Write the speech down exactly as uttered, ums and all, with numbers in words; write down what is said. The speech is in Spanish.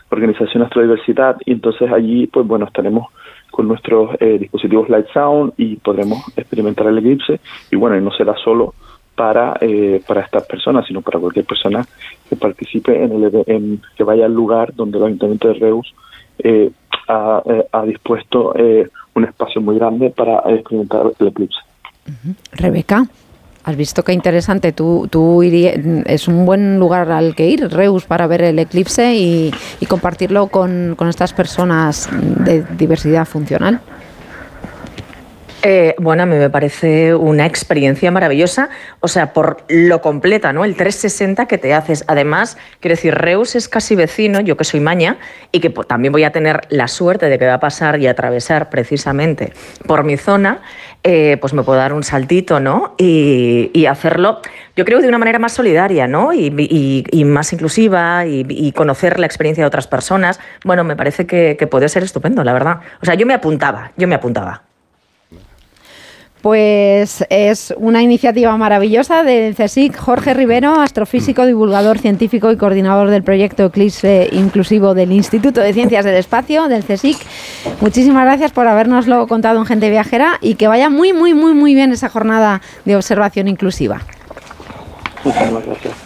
organización Astrodiversidad, y entonces allí, pues bueno, estaremos con nuestros eh, dispositivos Light Sound y podremos experimentar el eclipse, y bueno, y no será solo para eh, para estas personas, sino para cualquier persona que participe en el en, que vaya al lugar donde el Ayuntamiento de Reus eh, ha, eh, ha dispuesto eh, un espacio muy grande para experimentar el eclipse. Uh-huh. Rebeca, ¿has visto qué interesante? Tú, tú irías, es un buen lugar al que ir, Reus, para ver el eclipse y, y compartirlo con, con estas personas de diversidad funcional. Eh, bueno, a mí me parece una experiencia maravillosa, o sea, por lo completa, ¿no? El trescientos sesenta que te haces. Además, quiero decir, Reus es casi vecino, yo que soy maña, y que pues, también voy a tener la suerte de que va a pasar y atravesar precisamente por mi zona, eh, pues me puedo dar un saltito, ¿no? Y, y hacerlo, yo creo, de una manera más solidaria, ¿no? Y, y, y más inclusiva, y, y conocer la experiencia de otras personas. Bueno, me parece que, que puede ser estupendo, la verdad. O sea, yo me apuntaba, yo me apuntaba. Pues es una iniciativa maravillosa del CSIC. Jorge Rivero, astrofísico, divulgador científico y coordinador del proyecto Eclipse Inclusivo del Instituto de Ciencias del Espacio, del CSIC. Muchísimas gracias por habernoslo contado en Gente Viajera y que vaya muy, muy, muy, muy bien esa jornada de observación inclusiva. Muchas gracias.